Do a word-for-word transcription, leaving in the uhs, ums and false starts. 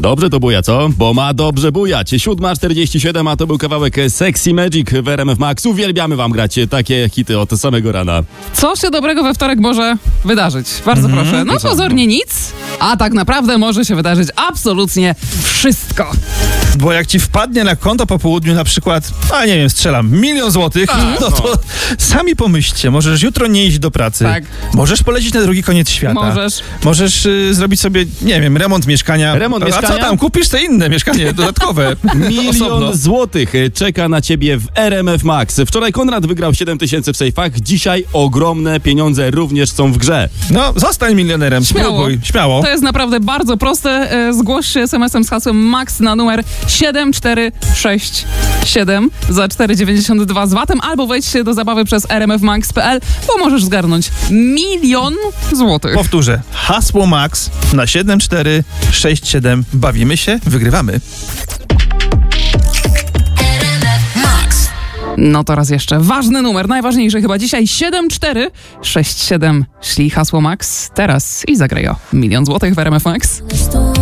Dobrze to buja, co? Bo ma dobrze bujać. siódma czterdzieści siedem, a to był kawałek Sexy Magic w R M F Max. Uwielbiamy wam grać takie hity od samego rana. Co się dobrego we wtorek może wydarzyć? Bardzo mm, proszę. No pozornie nic, a tak naprawdę może się wydarzyć absolutnie wszystko. Bo jak ci wpadnie na konto po południu na przykład, a nie wiem, strzelam, milion złotych, A, no to no. sami pomyślcie, możesz jutro nie iść do pracy. Tak. Możesz polecieć na drugi koniec świata. Możesz. Możesz y, zrobić sobie, nie wiem, remont mieszkania. Remont a mieszkania? co tam, kupisz te inne mieszkanie dodatkowe. Milion Osobno. złotych czeka na ciebie w R M F Max. Wczoraj Konrad wygrał siedem tysięcy w sejfach. Dzisiaj ogromne pieniądze również są w grze. No, zostań milionerem, Śmiało. spróbuj, śmiało. To jest naprawdę bardzo proste. E, Zgłoś się es em esem z hasłem MAX na numer siedem cztery sześć siedem za cztery dziewięćdziesiąt dwa z vatem albo wejdź się do zabawy przez r m f max kropka p l, bo możesz zgarnąć milion złotych. Powtórzę, hasło MAX na siedem cztery sześć siedem. Bawimy się, wygrywamy. No to raz jeszcze. Ważny numer, najważniejszy chyba dzisiaj. siedem cztery sześć siedem. Szli hasło MAX teraz i zagraj o milion złotych w R M F Max.